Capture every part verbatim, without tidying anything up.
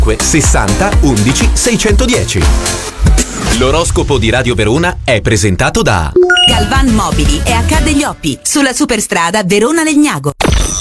sessanta undici seicentodieci. L'oroscopo di Radio Verona è presentato da Galvan Mobili e H degli Oppi, sulla superstrada Verona-Legnago.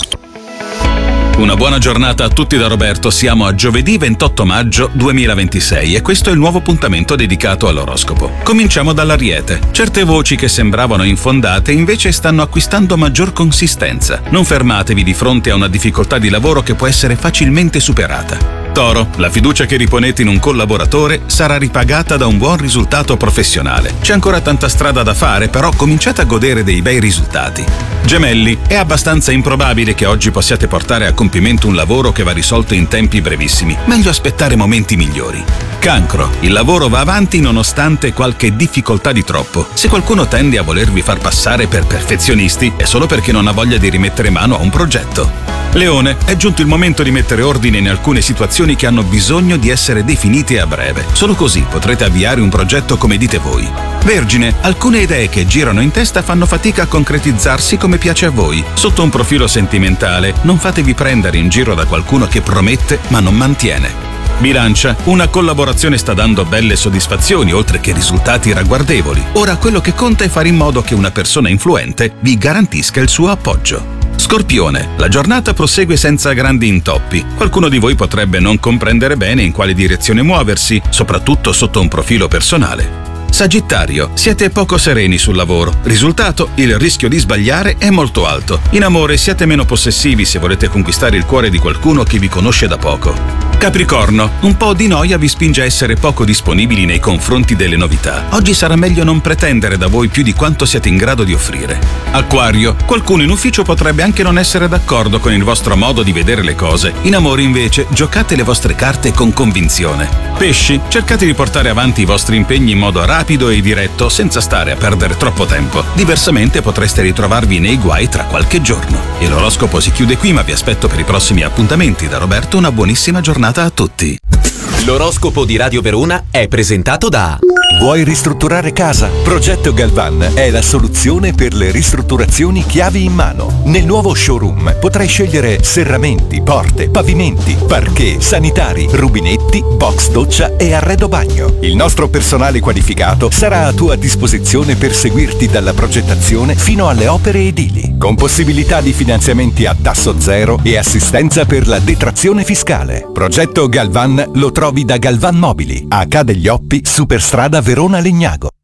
Una buona giornata a tutti da Roberto, siamo a giovedì ventotto maggio duemilaventisei e questo è il nuovo appuntamento dedicato all'oroscopo. Cominciamo dall'Ariete. Certe voci che sembravano infondate invece stanno acquistando maggior consistenza. Non fermatevi di fronte a una difficoltà di lavoro che può essere facilmente superata. Toro, la fiducia che riponete in un collaboratore sarà ripagata da un buon risultato professionale. C'è ancora tanta strada da fare, però cominciate a godere dei bei risultati. Gemelli, è abbastanza improbabile che oggi possiate portare a compimento un lavoro che va risolto in tempi brevissimi. Meglio aspettare momenti migliori. Cancro, il lavoro va avanti nonostante qualche difficoltà di troppo. Se qualcuno tende a volervi far passare per perfezionisti, è solo perché non ha voglia di rimettere mano a un progetto. Leone, è giunto il momento di mettere ordine in alcune situazioni che hanno bisogno di essere definite a breve. Solo così potrete avviare un progetto come dite voi. Vergine, alcune idee che girano in testa fanno fatica a concretizzarsi come piace a voi. Sotto un profilo sentimentale, non fatevi prendere in giro da qualcuno che promette ma non mantiene. Bilancia, una collaborazione sta dando belle soddisfazioni oltre che risultati ragguardevoli. Ora quello che conta è fare in modo che una persona influente vi garantisca il suo appoggio. Scorpione, la giornata prosegue senza grandi intoppi. Qualcuno di voi potrebbe non comprendere bene in quale direzione muoversi, soprattutto sotto un profilo personale. Sagittario, siete poco sereni sul lavoro. Risultato, il rischio di sbagliare è molto alto. In amore siate meno possessivi se volete conquistare il cuore di qualcuno che vi conosce da poco. Capricorno, un po' di noia vi spinge a essere poco disponibili nei confronti delle novità. Oggi sarà meglio non pretendere da voi più di quanto siete in grado di offrire. Acquario, qualcuno in ufficio potrebbe anche non essere d'accordo con il vostro modo di vedere le cose. In amore invece giocate le vostre carte con convinzione. Pesci, cercate di portare avanti i vostri impegni in modo rapido e diretto senza stare a perdere troppo tempo. Diversamente potreste ritrovarvi nei guai tra qualche giorno. E l'oroscopo si chiude qui, ma vi aspetto per i prossimi appuntamenti. Da Roberto una buonissima giornata a tutti. L'oroscopo di Radio Verona è presentato da Vuoi ristrutturare casa? Progetto Galvan è la soluzione per le ristrutturazioni chiavi in mano. Nel nuovo showroom potrai scegliere serramenti, porte, pavimenti, parquet, sanitari, rubinetti, box doccia e arredo bagno. Il nostro personale qualificato sarà a tua disposizione per seguirti dalla progettazione fino alle opere edili, con possibilità di finanziamenti a tasso zero e assistenza per la detrazione fiscale. Progetto Galvan lo trovi da Galvan Mobili, H degli Oppi, superstrada Verona-Legnago.